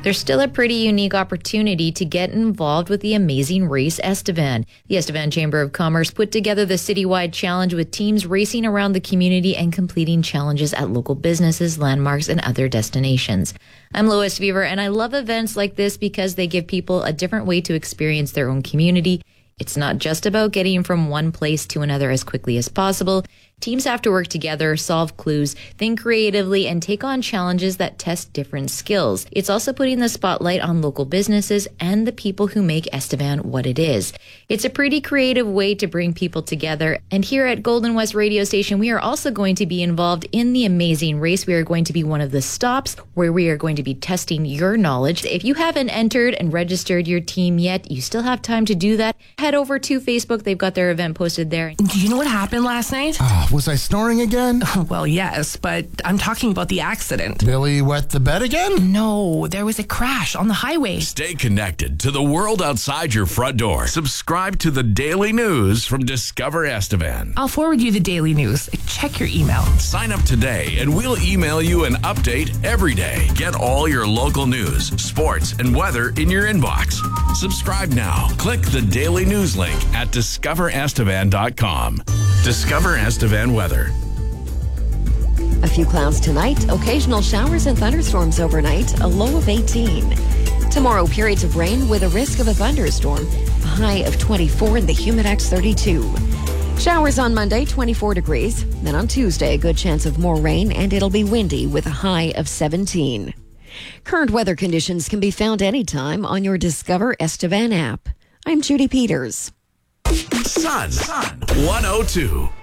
There's still a pretty unique opportunity to get involved with the amazing race Estevan. The Estevan Chamber of Commerce put together the citywide challenge with teams racing around the community and completing challenges at local businesses, landmarks, and other destinations. I'm Lois Weaver, and I love events like this because they give people a different way to experience their own community. It's not just about getting from one place to another as quickly as possible. Teams have to work together, solve clues, think creatively, and take on challenges that test different skills. It's also putting the spotlight on local businesses and the people who make Estevan what it is. It's a pretty creative way to bring people together. And here at Golden West Radio Station, we are also going to be involved in the amazing race. We are going to be one of the stops where we are going to be testing your knowledge. If you haven't entered and registered your team yet, you still have time to do that. Head over to Facebook. They've got their event posted there. Do you know what happened last night? Was I snoring again? Well, yes, but I'm talking about the accident. Billy wet the bed again? No, there was a crash on the highway. Stay connected to the world outside your front door. Subscribe to the daily news from Discover Estevan. I'll forward you the daily news. Check your email. Sign up today and we'll email you an update every day. Get all your local news, sports, and weather in your inbox. Subscribe now. Click the daily news link at discoverestevan.com. Discover Estevan weather. A few clouds tonight, occasional showers and thunderstorms overnight, a low of 18. Tomorrow, periods of rain with a risk of a thunderstorm, a high of 24 and the Humidex 32. Showers on Monday, 24 degrees. Then on Tuesday, a good chance of more rain and it'll be windy with a high of 17. Current weather conditions can be found anytime on your Discover Estevan app. I'm Judy Peters. Sun 102.